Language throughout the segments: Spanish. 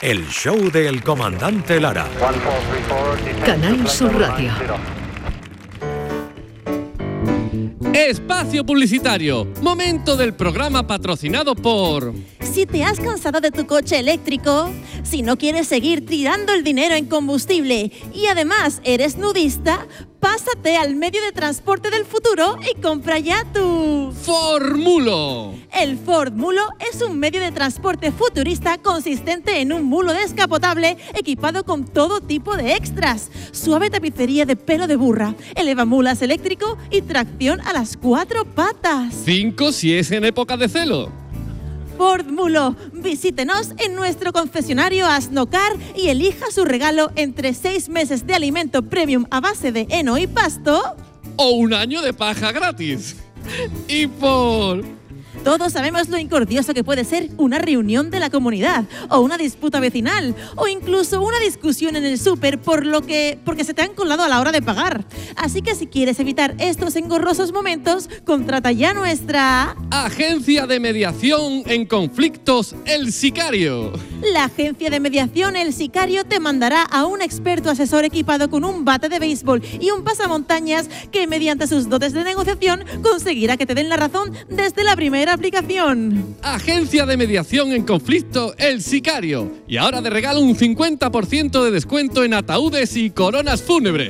El show del comandante Lara. Canal Sur Radio. Espacio publicitario. Momento del programa patrocinado por... Si te has cansado de tu coche eléctrico, si no quieres seguir tirando el dinero en combustible y además eres nudista, pásate al medio de transporte del futuro y compra ya tu... Ford Mulo. El Ford Mulo es un medio de transporte futurista consistente en un mulo descapotable equipado con todo tipo de extras. Suave tapicería de pelo de burra, elevamulas eléctrico y tracción a las 4 patas. 5 si es en época de celo. Ford Mulo, visítenos en nuestro concesionario Asnocar y elija su regalo entre 6 meses de alimento premium a base de heno y pasto o 1 año de paja gratis. Y por... Todos sabemos lo incordioso que puede ser una reunión de la comunidad, o una disputa vecinal, o incluso una discusión en el súper porque se te han colado a la hora de pagar. Así que si quieres evitar estos engorrosos momentos, contrata ya nuestra... Agencia de Mediación en Conflictos El Sicario. La Agencia de Mediación El Sicario te mandará a un experto asesor equipado con un bate de béisbol y un pasamontañas que mediante sus dotes de negociación conseguirá que te den la razón desde la primera aplicación. Agencia de Mediación en Conflicto El Sicario. Y ahora de regalo un 50% de descuento en ataúdes y coronas fúnebres.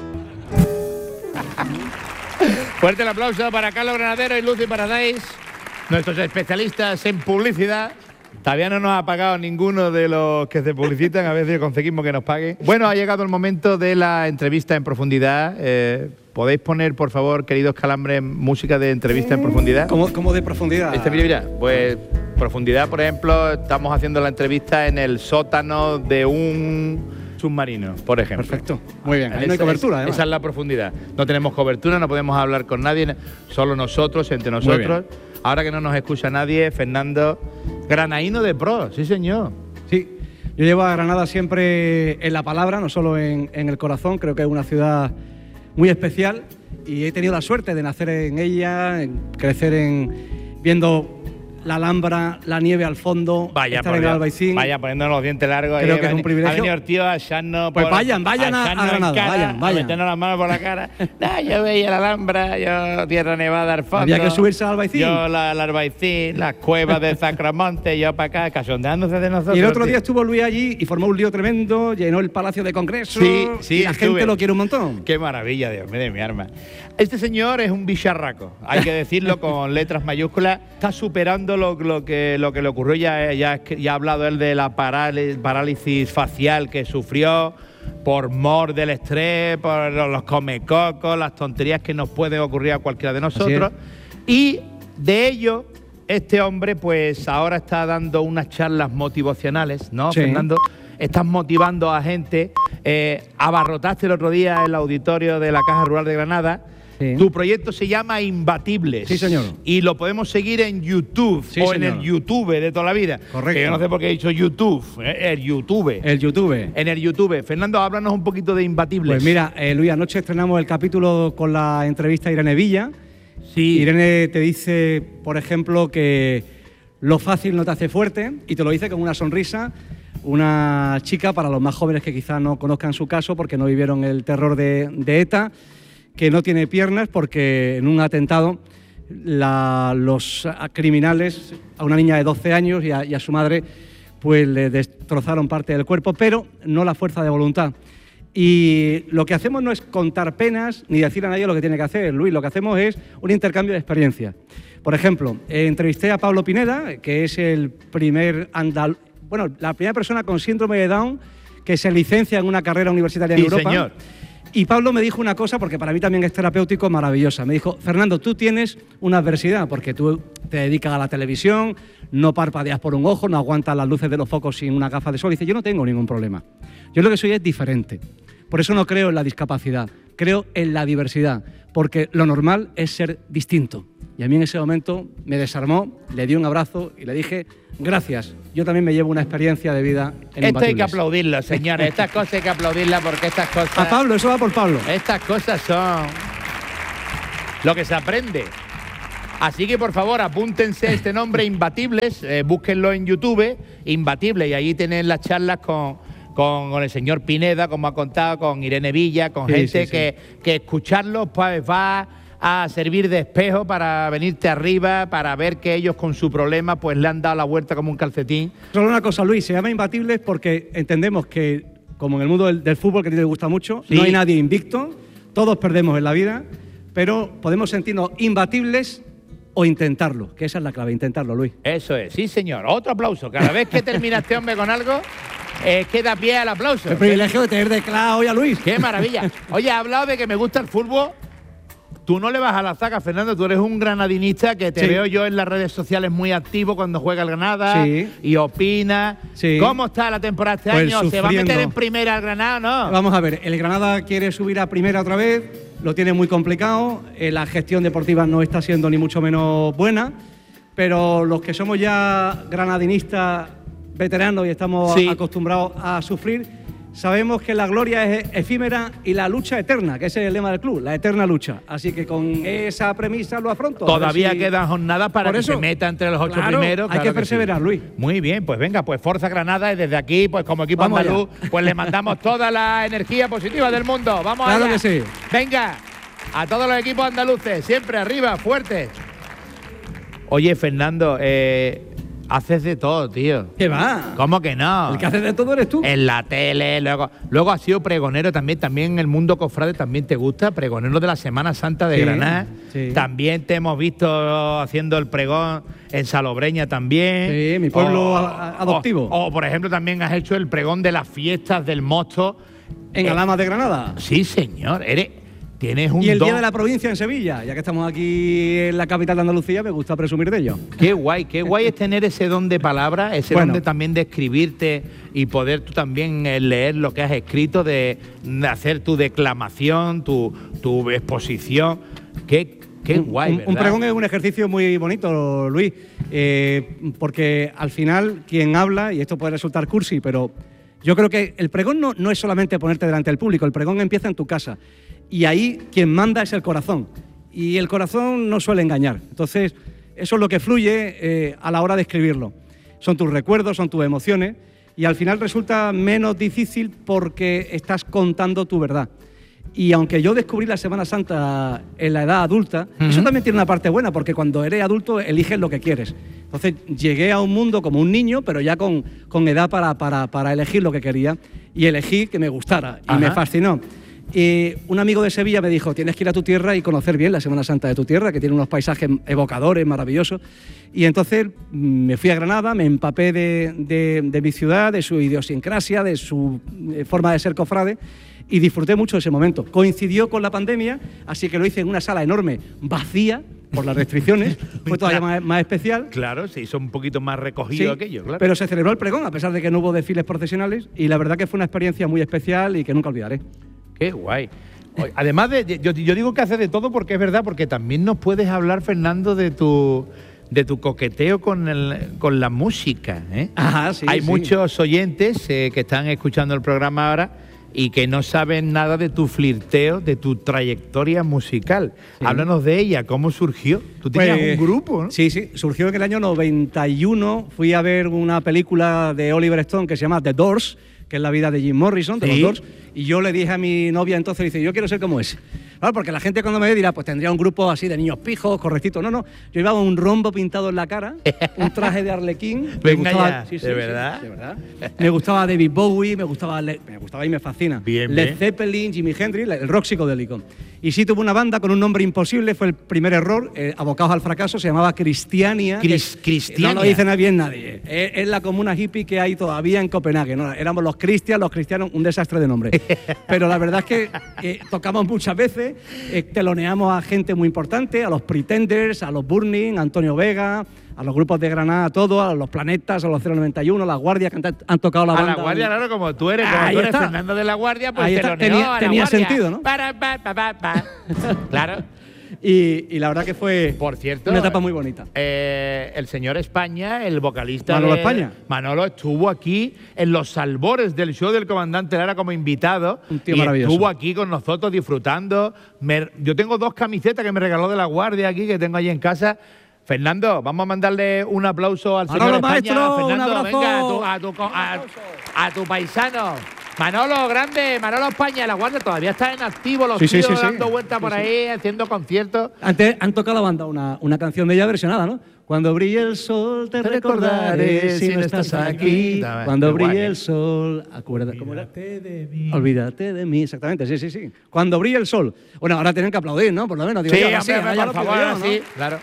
Fuerte el aplauso para Carlos Granadero y Lucy Paradise, nuestros especialistas en publicidad. Todavía no nos ha pagado ninguno de los que se publicitan, a ver si conseguimos que nos pague. Bueno, ha llegado el momento de la entrevista en profundidad. ¿Podéis poner, por favor, queridos calambres, música de entrevista en profundidad? ¿Cómo de profundidad? Mira, pues profundidad, por ejemplo, estamos haciendo la entrevista en el sótano de un submarino, por ejemplo. Perfecto, muy bien, ahí no hay cobertura, además. Esa es la profundidad. No tenemos cobertura, no podemos hablar con nadie, solo nosotros, entre nosotros. Ahora que no nos escucha nadie, Fernando, granaíno de pro, sí señor. Sí, yo llevo a Granada siempre en la palabra, no solo en el corazón. Creo que es una ciudad muy especial y he tenido la suerte de nacer en ella, crecer viendo la Alhambra, la nieve al fondo, estar en el Albaicín. Vaya poniéndonos los dientes largos. Creo que es un privilegio. Ha venido el tío a echarnos... Pues vayan a Granada, vayan. Meternos las manos por la cara. Yo veía la Alhambra, yo Tierra Nevada al fondo. Había que subirse al Albaicín. Yo el Albaicín, las cuevas de Sacramonte, yo para acá, cachondeándose de nosotros. Y el otro día estuvo Luis allí y formó un lío tremendo, llenó el Palacio de Congreso. Sí, y la gente lo quiere un montón. Qué maravilla, Dios mío de mi arma. Este señor es un bicharraco, hay que decirlo con letras mayúsculas. Está superando lo que le ocurrió, ya ha hablado él de la parálisis facial que sufrió por mor del estrés, por los comecocos, las tonterías que nos pueden ocurrir a cualquiera de nosotros. Y de ello, este hombre pues ahora está dando unas charlas motivacionales, ¿no, Fernando? Estás motivando a gente. Abarrotaste el otro día el auditorio de la Caja Rural de Granada. Sí. Tu proyecto se llama Imbatibles. Sí, señor. Y lo podemos seguir en YouTube, en el YouTube de toda la vida. Correcto. Que yo no sé por qué he dicho YouTube. El YouTube. El YouTube. En el YouTube. Fernando, háblanos un poquito de Imbatibles. Pues mira, Luis, anoche estrenamos el capítulo con la entrevista a Irene Villa. Sí. Irene te dice, por ejemplo, que lo fácil no te hace fuerte, y te lo dice con una sonrisa. Una chica, para los más jóvenes que quizás no conozcan su caso porque no vivieron el terror de ETA, que no tiene piernas porque en un atentado los criminales a una niña de 12 años y a su madre pues le destrozaron parte del cuerpo, pero no la fuerza de voluntad. Y lo que hacemos no es contar penas ni decir a nadie lo que tiene que hacer, Luis. Lo que hacemos es un intercambio de experiencias. Por ejemplo, entrevisté a Pablo Pineda, que es la primera persona con síndrome de Down que se licencia en una carrera universitaria en Europa. Señor. Y Pablo me dijo una cosa, porque para mí también es terapéutico, maravillosa. Me dijo, Fernando, tú tienes una adversidad porque tú te dedicas a la televisión, no parpadeas por un ojo, no aguantas las luces de los focos sin una gafa de sol. Y dice, yo no tengo ningún problema. Yo lo que soy es diferente. Por eso no creo en la discapacidad, creo en la diversidad, porque lo normal es ser distinto. Y a mí en ese momento me desarmó, le di un abrazo y le dije, gracias, yo también me llevo una experiencia de vida en Esto hay que aplaudirlo, señores. Estas cosas hay que aplaudirlas porque estas cosas... A Pablo, eso va por Pablo. Estas cosas son lo que se aprende. Así que, por favor, apúntense este nombre, Imbatibles, búsquenlo en YouTube, Imbatibles, y ahí tienen las charlas con el señor Pineda, como ha contado, con Irene Villa, con gente que escucharlos pues va a servir de espejo para venirte arriba, para ver que ellos con su problema pues le han dado la vuelta como un calcetín. Solo una cosa, Luis, se llama Imbatibles porque entendemos que, como en el mundo del fútbol, que a ti te gusta mucho, no hay nadie invicto, todos perdemos en la vida, pero podemos sentirnos imbatibles o intentarlo, que esa es la clave, intentarlo, Luis. Eso es, sí señor. Otro aplauso. Cada vez que termina este hombre con algo, queda pie al aplauso. El privilegio de tener de clave hoy a Luis. ¡Qué maravilla! Oye, ha hablado de que me gusta el fútbol. Tú no le vas a la zaga, Fernando. Tú eres un granadinista que te veo yo en las redes sociales muy activo cuando juega el Granada y opina. Sí. ¿Cómo está la temporada este Pues año? ¿Se va a meter sufriendo. en primera el Granada o no? Vamos a ver, el Granada quiere subir a primera otra vez, lo tiene muy complicado, la gestión deportiva no está siendo ni mucho menos buena, pero los que somos ya granadinistas veteranos y estamos acostumbrados a sufrir, sabemos que la gloria es efímera y la lucha eterna, que ese es el lema del club, la eterna lucha. Así que con esa premisa lo afronto. Todavía quedan jornadas para Por que eso, se meta entre los 8 claro, primeros. hay claro que perseverar, sí. Luis. Muy bien, pues venga, pues Forza Granada y desde aquí, pues como equipo Vamos andaluz, allá. pues le mandamos toda la energía positiva del mundo. Vamos Claro allá. que sí. Venga, a todos los equipos andaluces, siempre arriba, fuertes. Oye, Fernando, haces de todo, tío. ¿Qué va? ¿Cómo que no? El que hace de todo eres tú. En la tele, luego has sido pregonero también en el mundo cofrade también te gusta, pregonero de la Semana Santa de Granada. Sí. También te hemos visto haciendo el pregón en Salobreña también. Sí, mi pueblo adoptivo. O, por ejemplo, también has hecho el pregón de las fiestas del Mosto. En Alhama de Granada. Sí, señor. Tienes un Y el don. Día de la Provincia en Sevilla, ya que estamos aquí en la capital de Andalucía, me gusta presumir de ello. Qué guay es tener ese don de palabra, ese Bueno. don de también de escribirte y poder tú también leer lo que has escrito, de hacer tu declamación, tu exposición. Qué guay, ¿verdad? Un pregón es un ejercicio muy bonito, Luis, porque al final quien habla, y esto puede resultar cursi, pero yo creo que el pregón no es solamente ponerte delante del público, el pregón empieza en tu casa. Y ahí quien manda es el corazón. Y el corazón no suele engañar. Entonces, eso es lo que fluye a la hora de escribirlo. Son tus recuerdos, son tus emociones. Y al final resulta menos difícil porque estás contando tu verdad. Y aunque yo descubrí la Semana Santa en la edad adulta, eso también tiene una parte buena, porque cuando eres adulto eliges lo que quieres. Entonces llegué a un mundo como un niño, pero ya con edad para elegir lo que quería. Y elegí que me gustara. Y me fascinó. Un amigo de Sevilla me dijo, tienes que ir a tu tierra y conocer bien la Semana Santa de tu tierra, que tiene unos paisajes evocadores, maravillosos. Y entonces me fui a Granada, me empapé de mi ciudad, de su idiosincrasia, de su forma de ser cofrade, y disfruté mucho de ese momento. Coincidió con la pandemia, así que lo hice en una sala enorme, vacía, por las restricciones, fue todavía más especial. Claro, se hizo un poquito más recogido Sí, aquello, claro. pero se celebró el pregón, a pesar de que no hubo desfiles profesionales, y la verdad que fue una experiencia muy especial y que nunca olvidaré. Qué guay. Además, yo digo que haces de todo porque es verdad, porque también nos puedes hablar, Fernando, de tu coqueteo con la música. Ajá, sí, Hay sí. muchos oyentes que están escuchando el programa ahora y que no saben nada de tu flirteo, de tu trayectoria musical. Sí. Háblanos de ella, ¿cómo surgió? Tú tenías Pues, un grupo, ¿no? Sí, surgió en el año 91. Fui a ver una película de Oliver Stone que se llama The Doors, que es la vida de Jim Morrison, de los Doors, y yo le dije a mi novia entonces, dice, yo quiero ser como ese. Claro, porque la gente cuando me ve dirá, pues tendría un grupo así de niños pijos, correctito. No, yo llevaba un rombo pintado en la cara, un traje de arlequín. Venga gustaba, ya, ¿de verdad? Sí, de verdad. Me gustaba David Bowie, me gustaba y me fascina. Bien, Led bien. Zeppelin, Jimi Hendrix, el rock psicodélico. Y sí tuvo una banda con un nombre imposible, fue el primer error, abocados al fracaso, se llamaba Cristiania. Cristiania. No lo dice bien nadie. Es la comuna hippie que hay todavía en Copenhague. ¿No? Éramos los cristianos, un desastre de nombre. Pero la verdad es que tocamos muchas veces, teloneamos a gente muy importante, a los Pretenders, a los Burning, a Antonio Vega, a los grupos de Granada, a todos, a los Planetas, a los 091, a la Guardia, que han tocado la banda. A la Guardia, claro, como tú eres está. Fernando de la Guardia, pues Ahí te está. lo negó a la Tenía Guardia. sentido, ¿no? Claro. Y la verdad que fue Por cierto, una etapa muy bonita. El señor España, el vocalista Manolo de España. Manolo estuvo aquí en los albores del show del Comandante Lara como invitado. Un tío y maravilloso. estuvo aquí con nosotros disfrutando. Yo tengo 2 camisetas que me regaló de La Guardia aquí, que tengo allí en casa. Fernando, vamos a mandarle un aplauso al Manolo, señor España. maestro, un Fernando, abrazo. venga, a tu paisano. Manolo, grande, Manolo España, La Guardia todavía está en activo, los Sí, sí, tíos sí, sí. dando vueltas por ahí, haciendo conciertos. Antes han tocado la banda una canción de ella versionada, ¿no? Cuando brille el sol te recordaré si no estás aquí. Cuando Qué brille guay, el sol, acuérdate. ¿Cómo era? Olvídate de mí, exactamente, sí. Cuando brille el sol. Bueno, ahora tienen que aplaudir, ¿no? Por lo menos. Digo Sí, yo, hombre, ahora hombre, ya por lo pido favor, yo, ahora ¿no? sí, claro.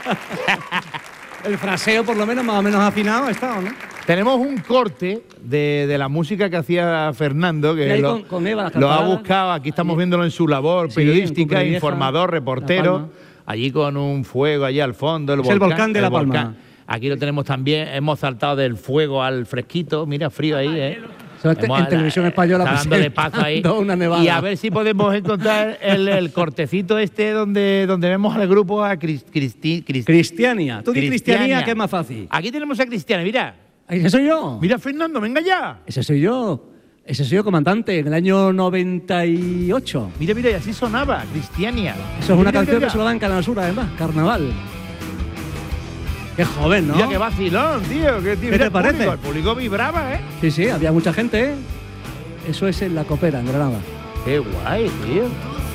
El fraseo, por lo menos, más o menos afinado ha estado, ¿no? Tenemos un corte de la música que hacía Fernando, Y que ahí lo, con Eva, las lo ha campanadas. buscado. Aquí estamos Allí. viéndolo en su labor Sí, periodística, en Cumbre Vieja, informador, La reportero. Palma. Allí con un fuego allí al fondo, Es el volcán de La Palma. Aquí lo tenemos también. Hemos saltado del fuego al fresquito. Mira, frío ahí, ¿eh? En televisión española está pues, dándole paso ahí. dando una nevada. Y a ver si podemos encontrar el cortecito este donde vemos al grupo a Cristiania. Tú di Cristiania, que es más fácil. Aquí tenemos a Cristiania, mira. ¿Ese soy yo? Mira, Fernando, venga ya. Ese soy yo. Ese soy yo, comandante, en el año 98. Mira, y así sonaba, Cristiania. Eso es una Mira, canción mira, que se lo dan en Canal Sur, además, Carnaval. Qué joven, ¿no? Mira qué vacilón, tío. ¿Qué te parece? El público vibraba, ¿eh? Sí, había mucha gente, ¿eh? Eso es en La Copera, en Granada. Qué guay, tío.